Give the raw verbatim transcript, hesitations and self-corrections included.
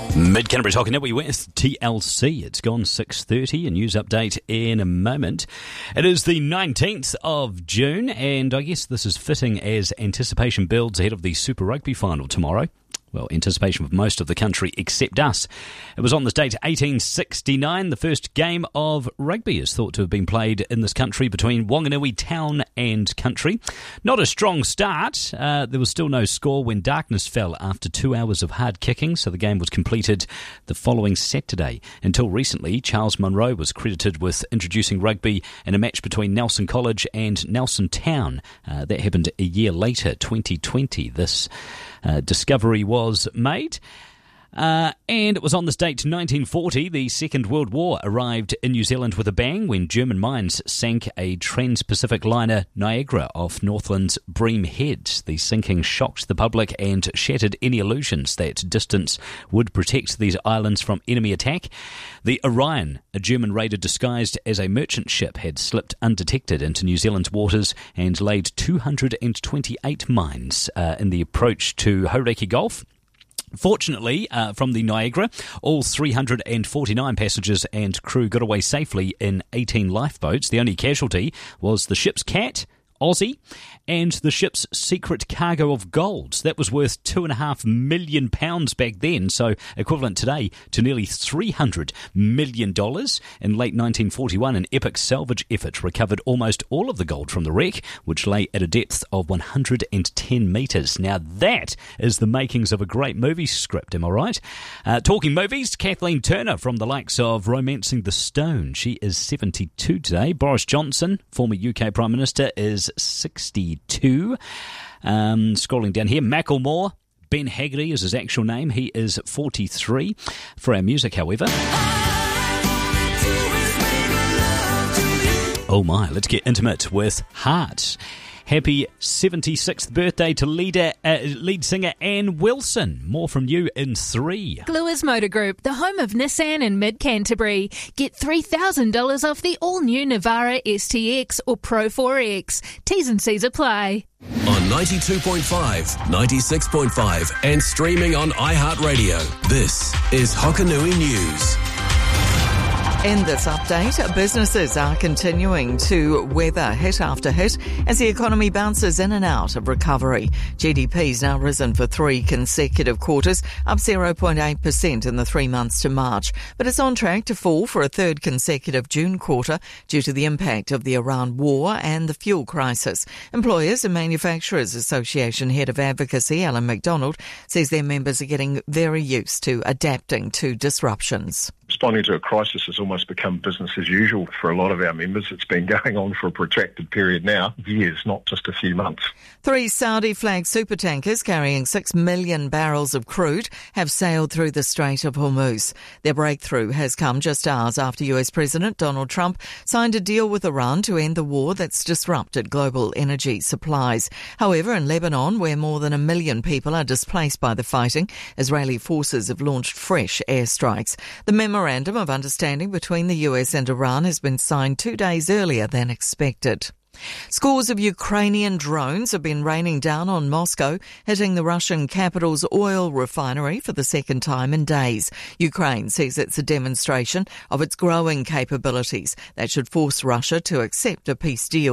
Mid-Canterbury talking now with T L C. It's gone six thirty, a news update in a moment. It is the nineteenth of June, and I guess this is fitting as anticipation builds ahead of the Super Rugby final tomorrow. Well, anticipation of most of the country except us. It was on this date, eighteen sixty-nine. The first game of rugby is thought to have been played in this country between Wanganui Town and Country. Not a strong start. Uh, there was still no score when darkness fell after two hours of hard kicking, so the game was completed the following Saturday. Until recently, Charles Munro was credited with introducing rugby in a match between Nelson College and Nelson Town. Uh, that happened a year later, twenty twenty. This uh, discovery was was made. Uh, and it was on this date, nineteen forty, the Second World War arrived in New Zealand with a bang when German mines sank a Trans-Pacific liner Niagara off Northland's Bream Head. The sinking shocked the public and shattered any illusions that distance would protect these islands from enemy attack. The Orion, a German raider disguised as a merchant ship, had slipped undetected into New Zealand's waters and laid two hundred twenty-eight mines uh, in the approach to Hauraki Gulf. Fortunately, uh, from the Niagara, all three hundred forty-nine passengers and crew got away safely in eighteen lifeboats. The only casualty was the ship's cat, Aussie, and the ship's secret cargo of gold. That was worth two and a half million pounds back then, so equivalent today to nearly three hundred million dollars. In late nineteen forty-one, an epic salvage effort recovered almost all of the gold from the wreck, which lay at a depth of one hundred ten metres. Now that is the makings of a great movie script, am I right? Uh, talking movies, Kathleen Turner from the likes of Romancing the Stone. She is seventy-two today. Boris Johnson, former U K Prime Minister, is sixty-two. Um, scrolling down here, Macklemore, Ben Haggerty is his actual name. He is forty-three. For our music, however, oh my, let's get intimate with Heart. Happy seventy-sixth birthday to leader, uh, lead singer Ann Wilson. More from you in three. Gluers Motor Group, the home of Nissan in Mid-Canterbury. Get three thousand dollars off the all-new Navara S T X or Pro four X. T's and C's apply. On ninety-two point five, ninety-six point five and streaming on iHeartRadio. This is Hokanui News. In this update, businesses are continuing to weather hit after hit as the economy bounces in and out of recovery. G D P's now risen for three consecutive quarters, up zero point eight percent in the three months to March, but it's on track to fall for a third consecutive June quarter due to the impact of the Iran war and the fuel crisis. Employers and Manufacturers Association Head of Advocacy, Alan McDonald, says their members are getting very used to adapting to disruptions. Responding to a crisis has almost become business as usual for a lot of our members. It's been going on for a protracted period now, years, not just a few months. Three Saudi-flagged supertankers carrying six million barrels of crude have sailed through the Strait of Hormuz. Their breakthrough has come just hours after U S President Donald Trump signed a deal with Iran to end the war that's disrupted global energy supplies. However, in Lebanon, where more than a million people are displaced by the fighting, Israeli forces have launched fresh airstrikes. The memorandum of understanding between the U S and Iran has been signed two days earlier than expected. Scores of Ukrainian drones have been raining down on Moscow, hitting the Russian capital's oil refinery for the second time in days. Ukraine says it's a demonstration of its growing capabilities that should force Russia to accept a peace deal.